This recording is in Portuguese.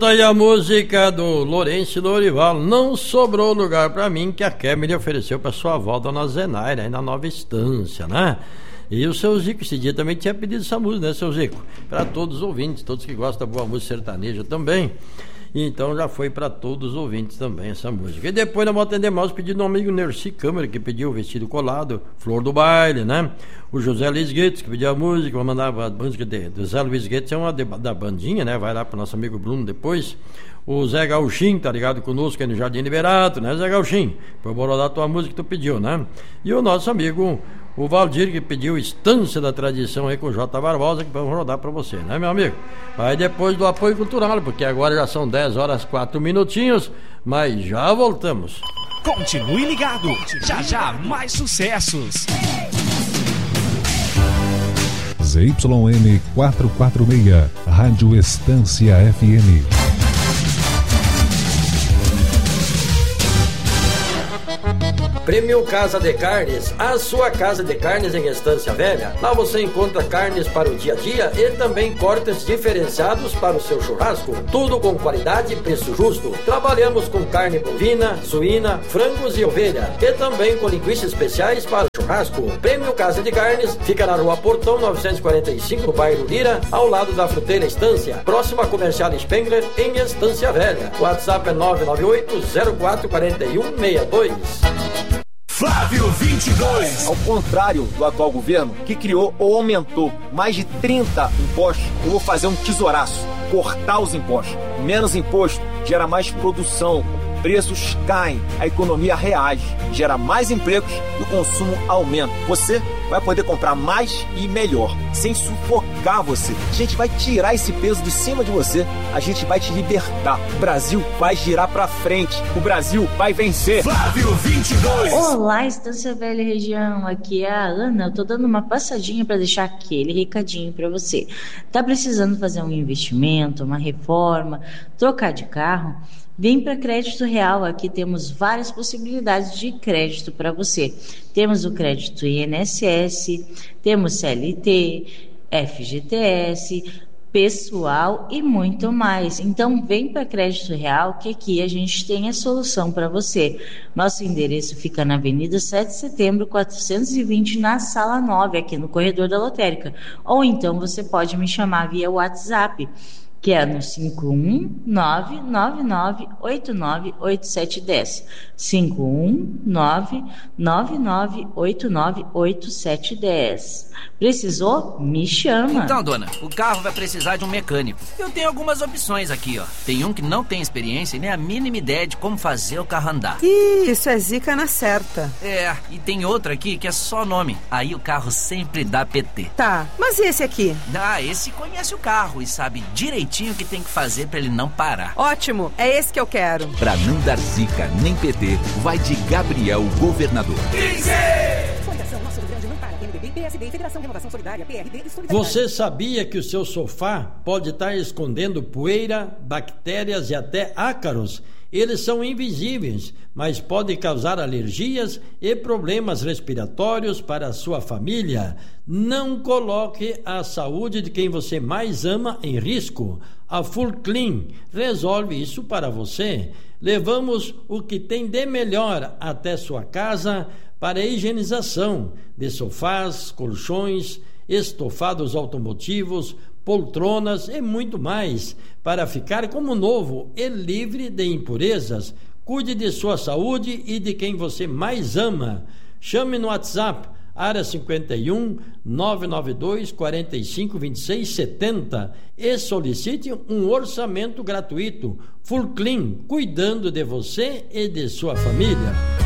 Tá aí a música do Lourenço Lorival, Não Sobrou Lugar Pra Mim, que a Kemi ofereceu pra sua avó, Dona Zenaira, aí na Nova Estância, né? E o seu Zico esse dia também tinha pedido essa música, né, seu Zico? Para todos os ouvintes, todos que gostam da boa música sertaneja também. Então já foi para todos os ouvintes também essa música. E depois nós vamos atender mais os pedidos do amigo Nerci Câmara, que pediu o vestido colado, Flor do Baile, né? O José Luiz Guedes, que pediu a música, vou mandar a música do José Luiz Guedes, é uma da bandinha, né? Vai lá pro nosso amigo Bruno depois. O Zé Gauchinho, tá ligado conosco aí no Jardim Liberato, né, Zé Gauchinho? Vou rodar a tua música que tu pediu, né? E o nosso amigo, o Valdir, que pediu Estância da Tradição aí com o J. Barbosa, que vamos rodar pra você, né, meu amigo? Aí depois do apoio cultural, porque agora já são 10 horas 4 minutinhos, mas já voltamos. Continue ligado, já mais sucessos. ZYN 446, Rádio Estância FM. Prêmio Casa de Carnes, a sua casa de carnes em Estância Velha. Lá você encontra carnes para o dia a dia e também cortes diferenciados para o seu churrasco. Tudo com qualidade e preço justo. Trabalhamos com carne bovina, suína, frangos e ovelha. E também com linguiças especiais para o churrasco. Prêmio Casa de Carnes fica na Rua Portão 945, no bairro Lira, ao lado da Fruteira Estância. Próxima Comercial Spengler, em Estância Velha. O WhatsApp é 998-044162. Flávio 22. Ao contrário do atual governo, que criou ou aumentou mais de 30 impostos, eu vou fazer um tesouraço, cortar os impostos. Menos imposto gera mais produção, preços caem, a economia reage, gera mais empregos e o consumo aumenta. Você vai poder comprar mais e melhor, sem sufocar você. A gente vai tirar esse peso de cima de você, a gente vai te libertar. O Brasil vai girar pra frente, o Brasil vai vencer. Flávio 22. Olá, Estância Velha região, aqui é a Ana. Eu tô dando uma passadinha para deixar aquele recadinho para você. Tá precisando fazer um investimento, uma reforma, trocar de carro? Vem para Crédito Real, aqui temos várias possibilidades de crédito para você. Temos o crédito INSS, temos CLT, FGTS, pessoal e muito mais. Então vem para Crédito Real que aqui a gente tem a solução para você. Nosso endereço fica na Avenida 7 de Setembro 420, na Sala 9, aqui no corredor da Lotérica. Ou então você pode me chamar via WhatsApp, que é no 51999898710. 51999898710. Precisou? Me chama. Então, dona, o carro vai precisar de um mecânico. Eu tenho algumas opções aqui, ó. Tem um que não tem experiência e nem a mínima ideia de como fazer o carro andar. Ih, isso é zica na certa. É, e tem outro aqui que é só nome. Aí o carro sempre dá PT. Tá, mas e esse aqui? Ah, esse conhece o carro e sabe direitinho o que tem que fazer pra ele não parar. Ótimo, é esse que eu quero. Pra não dar zica nem PT, vai de Gabriel Governador. Você sabia que o seu sofá pode estar escondendo poeira, bactérias e até ácaros? Eles são invisíveis, mas podem causar alergias e problemas respiratórios para a sua família. Não coloque a saúde de quem você mais ama em risco. A Full Clean resolve isso para você. Levamos o que tem de melhor até sua casa para a higienização de sofás, colchões, estofados automotivos, poltronas e muito mais, para ficar como novo e livre de impurezas. Cuide de sua saúde e de quem você mais ama. Chame no WhatsApp, área 51 992 45 26 70 e solicite um orçamento gratuito. Full Clean, cuidando de você e de sua família.